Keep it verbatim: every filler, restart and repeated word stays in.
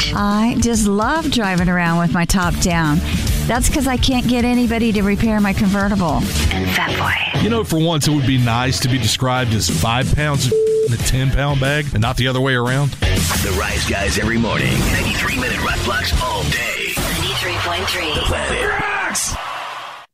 I just love driving around with my top down. That's because I can't get anybody to repair my convertible. And Fat Boy. You know, for once, it would be nice to be described as five pounds of in a ten-pound bag and not the other way around. The Rise Guys every morning. ninety-three minute rock blocks all day. ninety-three point three. The Planet Rocks.